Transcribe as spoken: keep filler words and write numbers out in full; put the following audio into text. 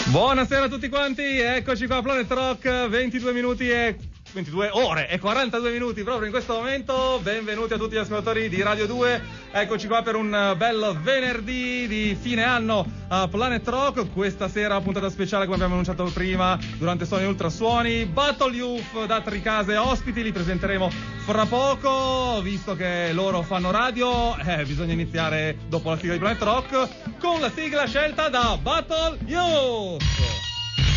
Buonasera a tutti quanti, eccoci qua a Planet Rock, ventidue minuti e ventidue ore e quarantadue minuti proprio in questo momento. Benvenuti a tutti gli ascoltatori di Radio due, eccoci qua per un bel venerdì di fine anno a Planet Rock. Questa sera puntata speciale, come abbiamo annunciato prima, durante Suoni Ultrasuoni, Battle Youth da Tricase ospiti, li presenteremo fra poco. Visto che loro fanno radio, eh, bisogna iniziare dopo la sigla di Planet Rock con la sigla scelta da Battle Youth.